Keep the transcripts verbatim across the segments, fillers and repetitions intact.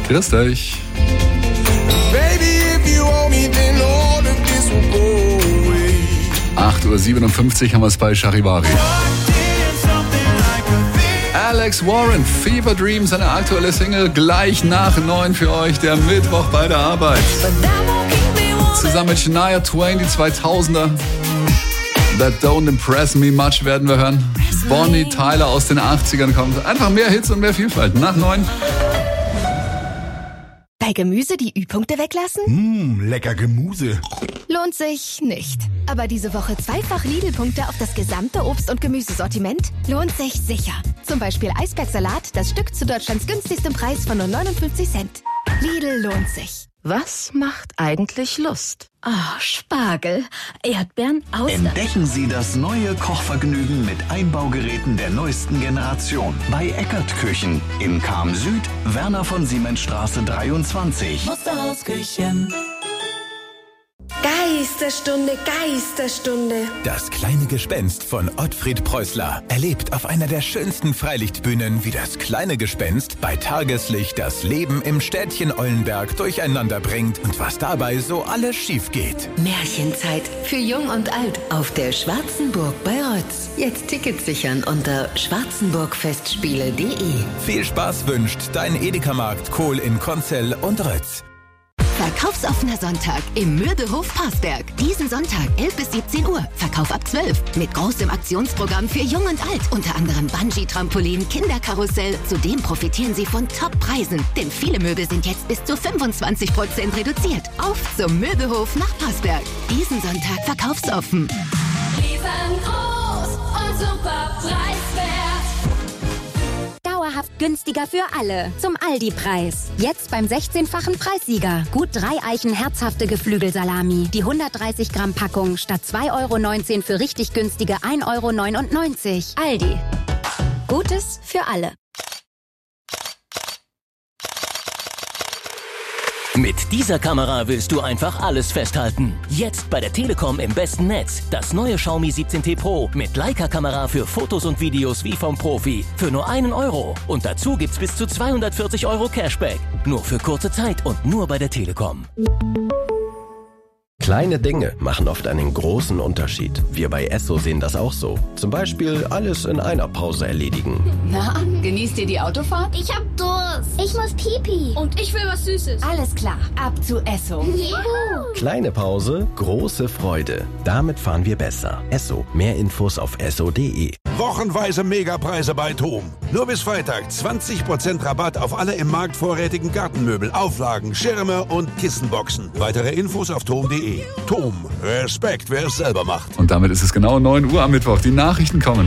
Grüß dich. acht Uhr siebenundfünfzig haben wir es bei Charivari. Alex Warren, Fever Dream, seine aktuelle Single, gleich nach neun für euch, der Mittwoch bei der Arbeit. Zusammen mit Shania Twain, die zweitausender. That Don't Impress Me Much werden wir hören. Bonnie Tyler aus den achtzigern kommt. Einfach mehr Hits und mehr Vielfalt. Nach neun. Bei Gemüse die Ü-Punkte weglassen? Mmh, lecker Gemüse. Lohnt sich nicht. Aber diese Woche zweifach Lidl-Punkte auf das gesamte Obst- und Gemüsesortiment lohnt sich sicher. Zum Beispiel Eisbergsalat, das Stück zu Deutschlands günstigstem Preis von nur neunundfünfzig Cent. Lidl lohnt sich. Was macht eigentlich Lust? Oh, Spargel, Erdbeeren, Austern. Entdecken Sie das neue Kochvergnügen mit Einbaugeräten der neuesten Generation. Bei Eckert Küchen in Cham Süd, Werner von Siemens Straße dreiundzwanzig. Musterhausküchen. Geisterstunde, Geisterstunde. Das kleine Gespenst von Ottfried Preußler erlebt auf einer der schönsten Freilichtbühnen, wie das kleine Gespenst bei Tageslicht das Leben im Städtchen Eulenberg durcheinander bringt und was dabei so alles schief geht. Märchenzeit für Jung und Alt auf der Schwarzenburg bei Rötz. Jetzt Tickets sichern unter schwarzenburgfestspiele punkt de. Viel Spaß wünscht dein Edeka-Markt Kohl in Konzell und Rötz. Verkaufsoffener Sonntag im Mürbehof Parsberg. Diesen Sonntag elf bis siebzehn Uhr. Verkauf ab zwölf. Mit großem Aktionsprogramm für Jung und Alt. Unter anderem Bungee-Trampolin, Kinderkarussell. Zudem profitieren Sie von Top-Preisen. Denn viele Möbel sind jetzt bis zu fünfundzwanzig Prozent reduziert. Auf zum Möbelhof nach Parsberg. Diesen Sonntag verkaufsoffen. Riesengroß und super preiswert. Dauerhaft günstiger für alle. Zum Aldi-Preis. Jetzt beim sechzehnfachen Preissieger. Gut drei Eichen herzhafte Geflügelsalami. Die hundertdreißig Gramm Packung statt zwei Euro neunzehn für richtig günstige ein Euro neunundneunzig. Aldi. Gutes für alle. Mit dieser Kamera willst du einfach alles festhalten. Jetzt bei der Telekom im besten Netz. Das neue Xiaomi siebzehn T Pro mit Leica-Kamera für Fotos und Videos wie vom Profi. Für nur einen Euro. Und dazu gibt's bis zu zweihundertvierzig Euro Cashback. Nur für kurze Zeit und nur bei der Telekom. Kleine Dinge machen oft einen großen Unterschied. Wir bei Esso sehen das auch so. Zum Beispiel alles in einer Pause erledigen. Na, genießt ihr die Autofahrt? Ich hab Durst. Ich muss pipi. Und ich will was Süßes. Alles klar, ab zu Esso. Juhu. Kleine Pause, große Freude. Damit fahren wir besser. Esso. Mehr Infos auf esso punkt de. Wochenweise Megapreise bei TOM. Nur bis Freitag zwanzig Prozent Rabatt auf alle im Markt vorrätigen Gartenmöbel, Auflagen, Schirme und Kissenboxen. Weitere Infos auf tom punkt de. TOM. Respekt, wer es selber macht. Und damit ist es genau neun Uhr am Mittwoch. Die Nachrichten kommen.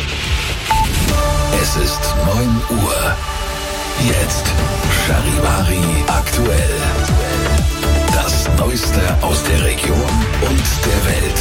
Es ist neun Uhr. Jetzt Charivari aktuell. Das Neueste aus der Region und der Welt.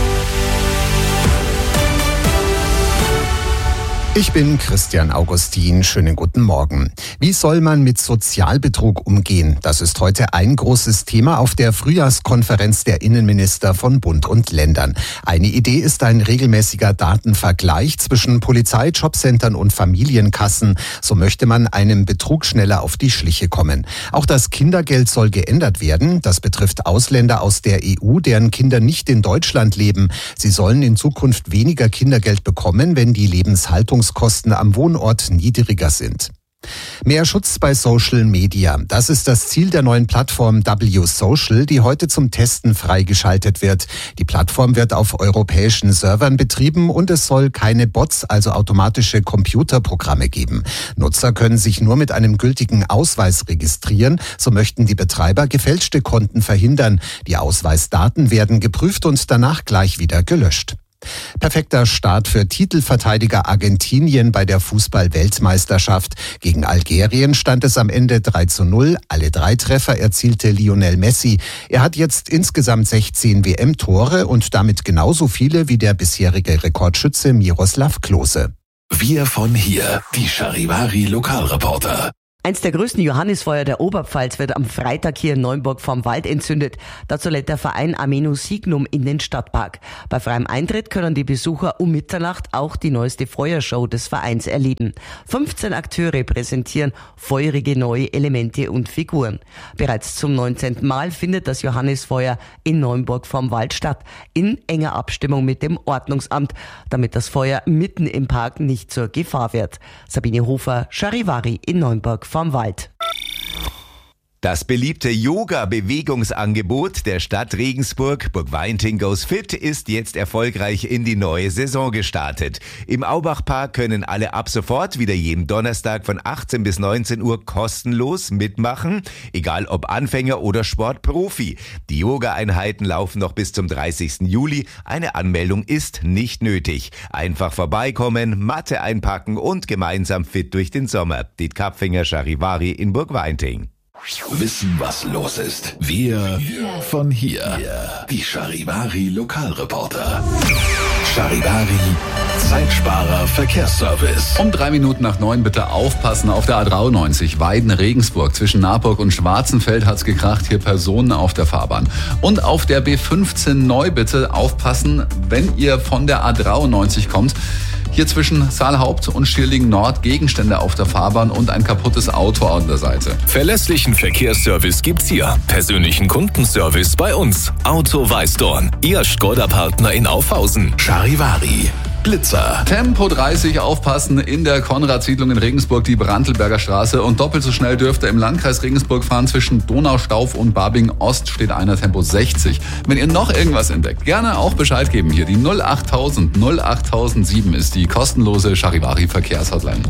Ich bin Christian Augustin. Schönen guten Morgen. Wie soll man mit Sozialbetrug umgehen? Das ist heute ein großes Thema auf der Frühjahrskonferenz der Innenminister von Bund und Ländern. Eine Idee ist ein regelmäßiger Datenvergleich zwischen Polizei, Jobcentern und Familienkassen. So möchte man einem Betrug schneller auf die Schliche kommen. Auch das Kindergeld soll geändert werden. Das betrifft Ausländer aus der E U, deren Kinder nicht in Deutschland leben. Sie sollen in Zukunft weniger Kindergeld bekommen, wenn die Lebenshaltung Kosten am Wohnort niedriger sind. Mehr Schutz bei Social Media. Das ist das Ziel der neuen Plattform W Social, die heute zum Testen freigeschaltet wird. Die Plattform wird auf europäischen Servern betrieben und es soll keine Bots, also automatische Computerprogramme geben. Nutzer können sich nur mit einem gültigen Ausweis registrieren. So möchten die Betreiber gefälschte Konten verhindern. Die Ausweisdaten werden geprüft und danach gleich wieder gelöscht. Perfekter Start für Titelverteidiger Argentinien bei der Fußball-Weltmeisterschaft. Gegen Algerien stand es am Ende drei zu null. Alle drei Treffer erzielte Lionel Messi. Er hat jetzt insgesamt sechzehn W M-Tore und damit genauso viele wie der bisherige Rekordschütze Miroslav Klose. Wir von hier, die Charivari Lokalreporter. Eins der größten Johannisfeuer der Oberpfalz wird am Freitag hier in Neuenburg vorm Wald entzündet. Dazu lädt der Verein Ameno Signum in den Stadtpark. Bei freiem Eintritt können die Besucher um Mitternacht auch die neueste Feuershow des Vereins erleben. fünfzehn Akteure präsentieren feurige neue Elemente und Figuren. Bereits zum neunzehnten Mal findet das Johannisfeuer in Neuenburg vorm Wald statt, in enger Abstimmung mit dem Ordnungsamt, damit das Feuer mitten im Park nicht zur Gefahr wird. Sabine Hofer, Charivari in Neuenburg vom Wald. Das beliebte Yoga-Bewegungsangebot der Stadt Regensburg, Burg Valentin Goes Fit, ist jetzt erfolgreich in die neue Saison gestartet. Im Aubachpark können alle ab sofort wieder jeden Donnerstag von achtzehn bis neunzehn Uhr kostenlos mitmachen, egal ob Anfänger oder Sportprofi. Die Yoga-Einheiten laufen noch bis zum dreißigsten Juli. Eine Anmeldung ist nicht nötig. Einfach vorbeikommen, Matte einpacken und gemeinsam fit durch den Sommer. Diet Kapfinger, Charivari in Burg Valentin. Wissen, was los ist. Wir von hier. Die Charivari Lokalreporter. Charivari Zeitsparer Verkehrsservice. Um drei Minuten nach neun bitte aufpassen auf der A dreiundneunzig Weiden-Regensburg. Zwischen Naburg und Schwarzenfeld hat's gekracht. Hier Personen auf der Fahrbahn. Und auf der B fünfzehn neu bitte aufpassen, wenn ihr von der A dreiundneunzig kommt. Hier zwischen Saalhaupt und Schierling Nord Gegenstände auf der Fahrbahn und ein kaputtes Auto an der Seite. Verlässlichen Verkehrsservice gibt's hier. Persönlichen Kundenservice bei uns. Auto Weißdorn. Ihr Skoda-Partner in Aufhausen. Charivari. Blitzer. Tempo dreißig, aufpassen in der Konrad-Siedlung in Regensburg, die Brantelberger Straße. Und doppelt so schnell dürfte im Landkreis Regensburg fahren. Zwischen Donaustauf und Babing Ost steht einer, Tempo sechzig. Wenn ihr noch irgendwas entdeckt, gerne auch Bescheid geben hier. Die null achttausend null achttausendsieben ist die kostenlose Charivari Verkehrshotline.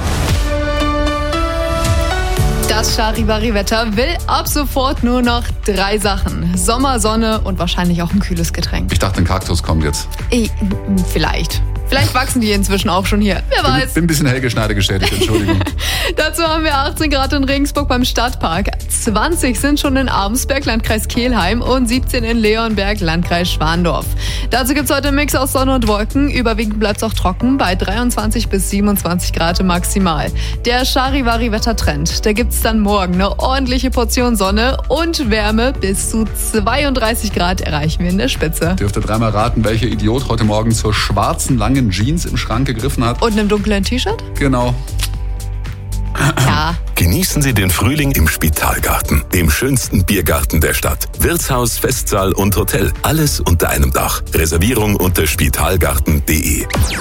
Das Charivari-Wetter will ab sofort nur noch drei Sachen. Sommer, Sonne und wahrscheinlich auch ein kühles Getränk. Ich dachte, ein Kaktus kommt jetzt. Ich, vielleicht. Vielleicht wachsen die inzwischen auch schon hier. Wer weiß. Ich bin ein bisschen Helge Schneider gestätigt, Entschuldigung. Dazu haben wir achtzehn Grad in Regensburg beim Stadtpark. zwanzig sind schon in Abensberg, Landkreis Kelheim und siebzehn in Leonberg, Landkreis Schwandorf. Dazu gibt's heute einen Mix aus Sonne und Wolken. Überwiegend bleibt's auch trocken bei dreiundzwanzig bis siebenundzwanzig Grad maximal. Der Charivari-Wettertrend, da gibt's dann morgen eine ordentliche Portion Sonne und Wärme. Bis zu zweiunddreißig Grad erreichen wir in der Spitze. Dürft ihr dreimal raten, welcher Idiot heute Morgen zur schwarzen, langen Jeans im Schrank gegriffen hat. Und einem dunklen T-Shirt? Genau. Ja. Genießen Sie den Frühling im Spitalgarten, dem schönsten Biergarten der Stadt. Wirtshaus, Festsaal und Hotel, alles unter einem Dach. Reservierung unter spitalgarten punkt de.